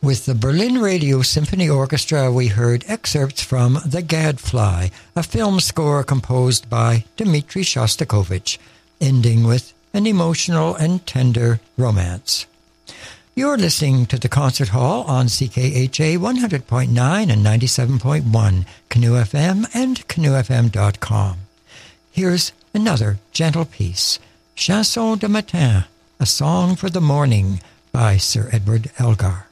With the Berlin Radio Symphony Orchestra, we heard excerpts from The Gadfly, a film score composed by Dmitri Shostakovich, ending with an emotional and tender romance. You're listening to the Concert Hall on CKHA 100.9 and 97.1, Canoe FM and canoefm.com. Here's another gentle piece, Chanson de Matin, a song for the morning by Sir Edward Elgar.